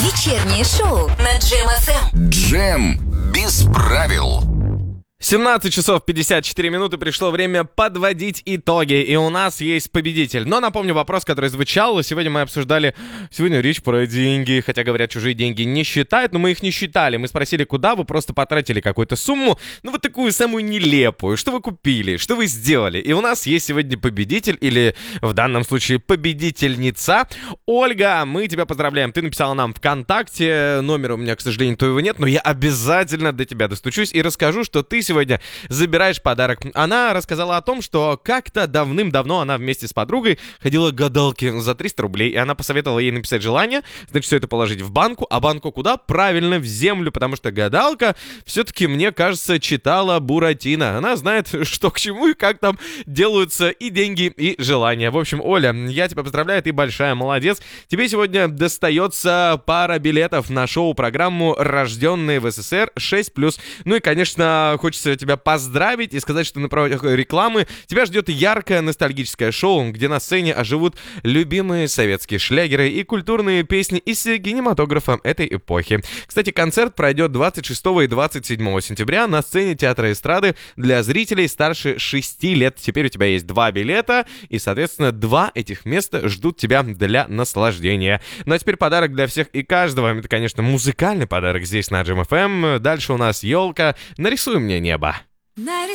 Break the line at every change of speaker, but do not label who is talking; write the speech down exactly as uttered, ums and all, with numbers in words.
Вечернее шоу на Джем эф эм.
Джем без правил.
семнадцать часов пятьдесят четыре минуты, пришло время подводить итоги, и у нас есть победитель. Но напомню вопрос, который звучал. Сегодня мы обсуждали, сегодня речь про деньги, хотя, говорят, чужие деньги не считают, но мы их не считали. Мы спросили, куда вы просто потратили какую-то сумму, ну вот такую самую нелепую, что вы купили, что вы сделали. И у нас есть сегодня победитель, или в данном случае победительница. Ольга, мы тебя поздравляем. Ты написала нам ВКонтакте, номера у меня, к сожалению, твоего нет, но я обязательно до тебя достучусь и расскажу, что ты сегодня забираешь подарок. Она рассказала о том, что как-то давным-давно она вместе с подругой ходила к гадалке за триста рублей, и она посоветовала ей написать желание, значит, все это положить в банку, а банку куда? Правильно, в землю, потому что гадалка все-таки, мне кажется, читала Буратино. Она знает, что к чему и как там делаются и деньги, и желания. В общем, Оля, я тебя поздравляю, ты большая молодец. Тебе сегодня достается пара билетов на шоу-программу «Рожденные в СССР» шесть плюс. Ну и, конечно, хочется тебя поздравить и сказать, что на правах рекламы тебя ждет яркое ностальгическое шоу, где на сцене оживут любимые советские шлягеры и культурные песни из кинематографа этой эпохи. Кстати, концерт пройдет двадцать шестого и двадцать седьмого сентября на сцене Театра эстрады для зрителей старше шести лет. Теперь у тебя есть два билета, и, соответственно, два этих места ждут тебя для наслаждения. Ну а теперь подарок для всех и каждого. Это, конечно, музыкальный подарок здесь на Джем эф эм. Дальше у нас елка. Нарисуй мне небо.